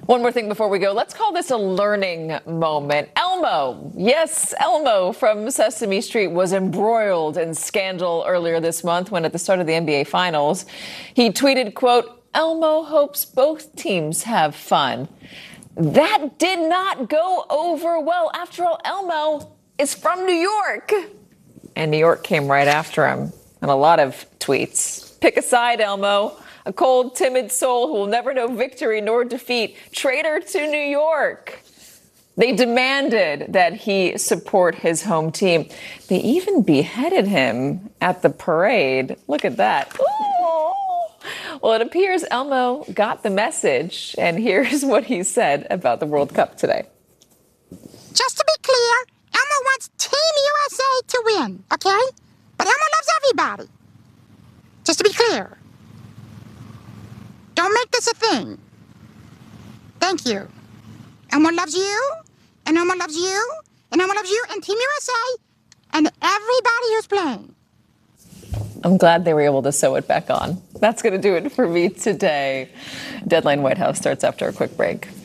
One more thing before we go. Let's call this a learning moment. Elmo, yes, Elmo from Sesame Street was embroiled in scandal earlier this month when at the start of the NBA Finals, he tweeted, quote, "Elmo hopes both teams have fun." That did not go over well. After all, Elmo is from New York. And New York came right after him and a lot of tweets. Pick a side, Elmo. A cold, timid soul who will never know victory nor defeat. Traitor to New York. They demanded that he support his home team. They even beheaded him at the parade. Look at that. Ooh. Well, it appears Elmo got the message, and here's what he said about the World Cup today. Just to be clear, Elmo wants Team USA to win, okay? But Elmo loves everybody. Just to be clear. Don't make this a thing. Thank you. Elmo loves you, and Elmo loves you, and Elmo loves you, and Team USA, and everybody who's playing. I'm glad they were able to sew it back on. That's going to do it for me today. Deadline White House starts after a quick break.